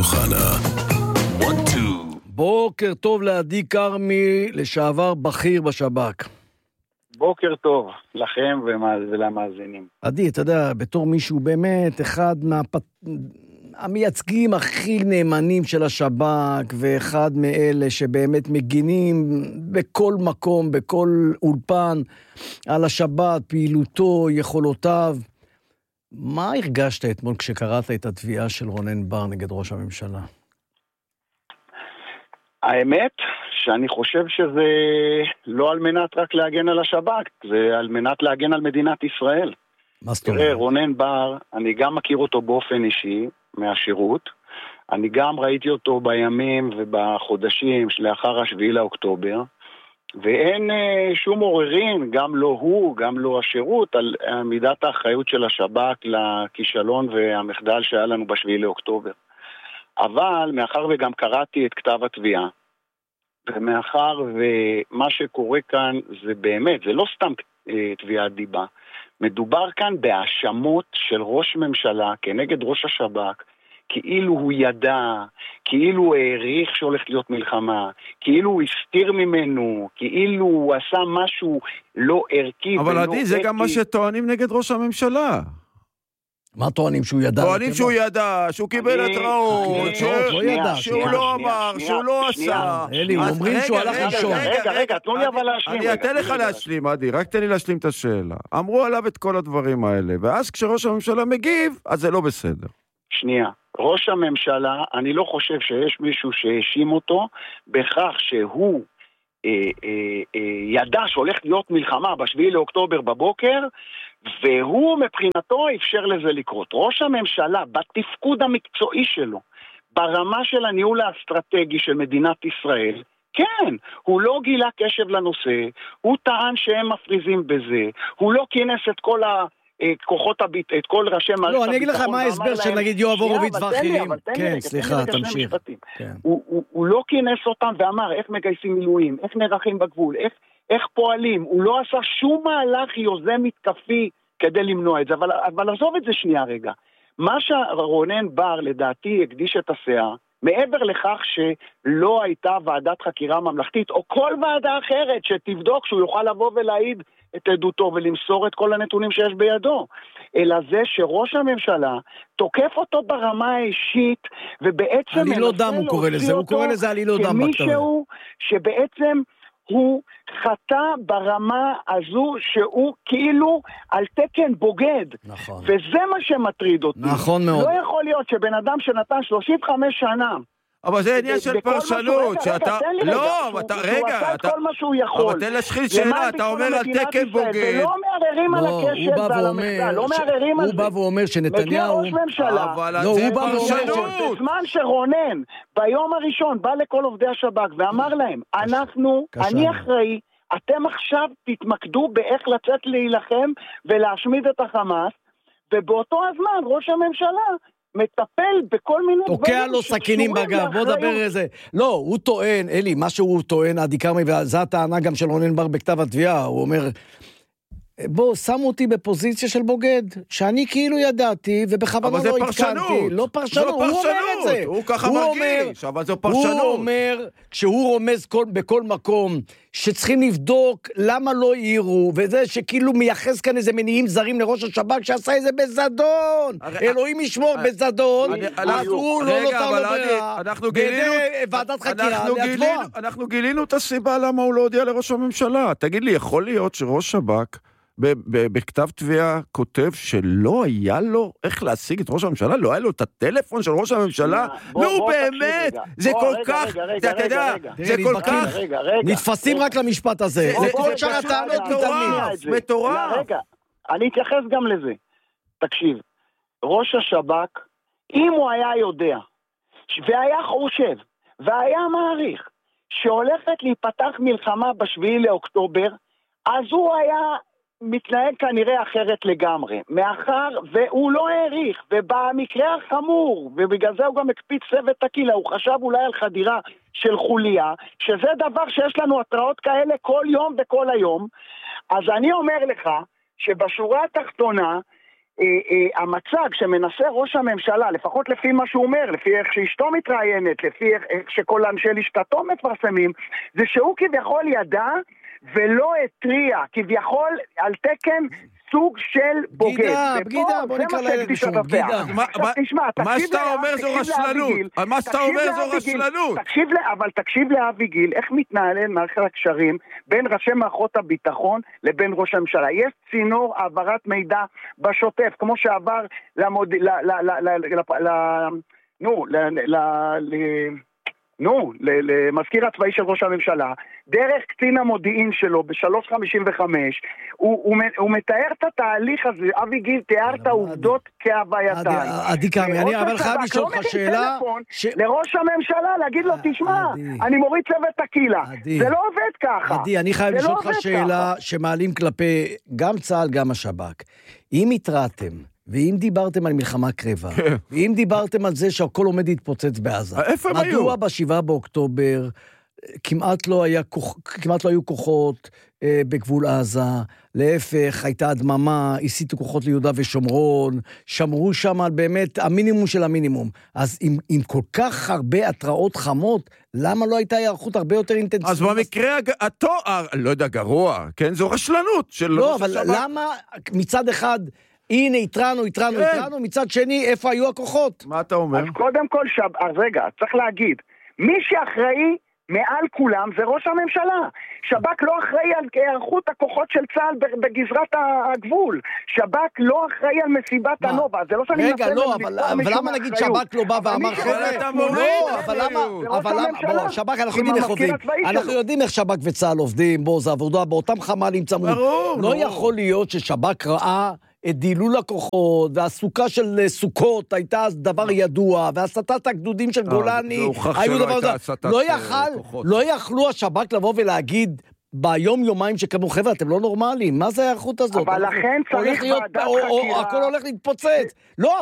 אוחנה. בוקר טוב לעדי קרמי, לשעבר בכיר בשב"כ. בוקר טוב לכם ולמאזינים. עדי, אתה יודע, בתור מישהו באמת אחד המייצגים הכי נאמנים של השב"כ, ואחד מאלה שבאמת מגינים בכל מקום, בכל אולפן, על השב"כ, פעילותו, יכולותיו. מה הרגשת אתמול כשקראת את התביעה של רונן בר נגד ראש הממשלה? האמת שאני חושב שזה לא על מנת רק להגן על השב"כ, זה על מנת להגן על מדינת ישראל. מה זאת אומרת? רונן בר, אני גם מכיר אותו באופן אישי מהשירות, אני גם ראיתי אותו בימים ובחודשים שלאחר השביעי לאוקטובר, ואין שום עוררין, גם לא הוא, גם לא השירות, על מידת האחריות של השב"כ לכישלון והמחדל שהיה לנו בשביעי לאוקטובר. אבל מאחר וגם קראתי את כתב התביעה, ומאחר ומה שקורה כאן זה באמת, זה לא סתם תביעת דיבה, מדובר כאן בהאשמות של ראש ממשלה כנגד ראש השב"כ, כאילו הוא ידע, כאילו הוא העריך שהולך להיות מלחמה, כאילו הוא הסתיר ממנו, כאילו הוא עשה משהו לא ערכי. אבל עדי, זה גם מה שטוענים נגד ראש הממשלה. מה טוענים? שהוא ידע? טוענים שהוא ידע, שהוא קיבל התראות, שהוא לא אמר, שהוא לא עשה. אלי, אומרים שהוא הלך לישון. רגע, תנו לי אבל להשלים. אני אתן לך להשלים, עדי, רק תן לי להשלים את השאלה. אמרו עליו את כל הדברים האלה, ואז כשראש הממשלה מגיב, אז זה לא בסדר. שנייה, ראש הממשלה, אני לא חושב שיש מישהו שהאשים אותו בכך שהוא ידע שהולך להיות מלחמה בשביעי לאוקטובר בבוקר, והוא מבחינתו אפשר לזה לקרות. ראש הממשלה, בתפקוד המקצועי שלו, ברמה של הניהול האסטרטגי של מדינת ישראל, כן, הוא לא גילה קשב לנושא, הוא טען שהם מפריזים בזה, הוא לא כינס את כל כוחות את כל ראשי מערכת הביטחון. לא, אני אגיד לך מה ההסבר של נגיד יואב הורוביץ ואחרים. כן, סליחה, תמשיך. הוא לא כינס אותם ואמר איך מגייסים מילואים, איך נערכים בגבול, איך פועלים. הוא לא עשה שום מהלך יוזם מתקפי כדי למנוע את זה. אבל עזוב את זה שנייה רגע. מה שרונן בר לדעתי הקדיש את הסאה, מעבר לכך שלא הייתה ועדת חקירה ממלכתית, או כל ועדה אחרת שתבדוק שהוא יוכל לבוא ולהעיד את עדותו ולמסור את כל הנתונים שיש בידו, אלא זה שראש הממשלה תוקף אותו ברמה האישית, ובעצם עלילות דם הוא קורא לזה, הוא קורא לזה עלילות דם כמישהו שבעצם הוא חטא ברמה הזו שהוא כאילו על תקן בוגד. נכון. וזה מה שמטריד אותי. נכון מאוד. לא יכול להיות שבן אדם שנתן 35 שנה, אבל זה עניין של פרשנות, שאתה... לא, אתה... רגע, אתה... כל מה שהוא יכול. אבל תן להשחיל שאלה, אתה אומר על תקן בוגד. ולא מערערים על הקשר ועל המחדל, לא מערערים על זה. הוא בא ואומר שנתניהו... מגיע ראש ממשלה. אבל זה פרשנות. בזמן שרונן, ביום הראשון, בא לכל עובדי השב"כ ואמר להם, אני אחראי, אתם עכשיו תתמקדו באיך לצאת להילחם ולהשמיד את החמאס, ובאותו הזמן ראש הממשלה מטפל בכל מיני דברים. תוקע לו סכינים בגב, בוא דבר איזה. לא, הוא טוען, אלי, מה שהוא טוען, עדי קרמי, וזו הטענה גם של רונן בר בכתב התביעה, הוא אומר, בוא, שמו אותי בפוזיציה של בוגד, שאני כאילו ידעתי, ובכוונה לא התקנתי. לא פרשנות, הוא אומר את זה. הוא ככה מרגיש, אבל זו פרשנות. הוא אומר, כשהוא רומז בכל מקום, שצריכים לבדוק למה לא העירו, וזה שכאילו מייחס כאן איזה מניעים זרים לראש השב"כ, שעשה איזה בזדון. אלוהים ישמור בזדון, אז הוא לא נותר לו ברירה, בידי ועדת חקירה להתבוע. אנחנו גילינו את הסיבה למה הוא לא הודיע לראש הממשלה. תגיד לי, יכול להיות שראש שב"כ בכתב תביעה כותב שלא היה לו איך להשיג את ראש הממשלה, לא היה לו את הטלפון של ראש הממשלה? נו באמת, זה כל כך, אתה יודע, זה כל כך, נתפסים רק למשפט הזה, זה כל שאר הטענות מטורף. רגע, אני אתייחס גם לזה. תקשיב, ראש השב"כ, אם הוא היה יודע, והיה חושב, והיה מעריך, שהולכת להיפתח מלחמה בשביעי לאוקטובר, אז הוא היה מתנהג כנראה אחרת לגמרי, מאחר והוא לא העריך, ובמקרה החמור, ובגלל זה הוא גם הקפיץ צוות תקילה, הוא חשב אולי על חדירה של חוליה, שזה דבר שיש לנו התראות כאלה כל יום וכל היום. אז אני אומר לך, שבשורה התחתונה, המצג שמנסה ראש הממשלה, לפחות לפי מה שהוא אומר, לפי איך שאשתו מתראיינת, לפי איך שכל אנשי לשכתו מפרסמים, זה שהוא כביכול ידע ולא הטריע, כביכול על תקן סוג של בוגד. בגידה, בוא נקרא לילד בשום, בגידה. מה שאתה אומר זו רשלנות. מה שאתה אומר זו רשלנות. אבל תקשיב לאבי גיל, איך מתנהל מערכת הקשרים בין ראשי מערכות הביטחון לבין ראש הממשלה. יש צינור העברת מידע בשוטף, כמו שעבר למזכיר הצבאי של ראש הממשלה, דרך קצין המודיעין שלו ב-3:55, הוא מתאר את התהליך הזה. אבי גיל תיאר את העובדות כהווייתן. עדי קרמי, אני חייב לשאול לך שאלה. לראש הממשלה להגיד לו, תשמע, אני מוריד צוות הקהילה. זה לא עובד ככה. עדי, אני חייב לשאול לך שאלה שמעלים כלפי גם צה"ל, גם השב"כ. אם התרעתם, ואם דיברתם על מלחמה קרבה, ואם דיברתם על זה שהכל עומד להתפוצץ בעזה, מדוע ב7 באוקטובר כמעט לא היו כוחות בגבול עזה, להפך, הייתה הדממה, הסיטו כוחות ליהודה ושומרון, שמרו שם על באמת המינימום של המינימום. אז עם כל כך הרבה התראות חמות, למה לא הייתה היערכות הרבה יותר אינטנסיבית? אז במקרה התואר, לא יודע, גרוע, כן? זו רשלנות של... לא, אבל למה מצד אחד... הנה, התרענו, מצד שני, איפה היו הכוחות? מה אתה אומר? אז קודם כל, רגע, צריך להגיד, מי שאחראי מעל כולם זה ראש הממשלה. שב"כ לא אחראי על היערכות הכוחות של צה"ל בגזרת הגבול. שב"כ לא אחראי על מסיבת הנובה. זה לא שאני רגע, לא, אבל למה נגיד שב"כ לא בא ואמר חבר'ה? לא, אבל למה? שב"כ, אנחנו יודעים איך שב"כ וצה"ל עובדים, זה עבודה באותם חמ"לים צמוד. לא יכול להיות ששב"כ ראה את דילול הכוחות, והסוכה של סוכות הייתה דבר ידוע, והסתת הגדודים של גולני, היו דבר זה. לא יכלו השב"כ לבוא ולהגיד, ביום יומיים שקמו, חבר'ה, אתם לא נורמליים, מה זה ההיערכות הזאת? אבל לכן צריך ועדת חקירה. הכל הולך להתפוצץ. לא,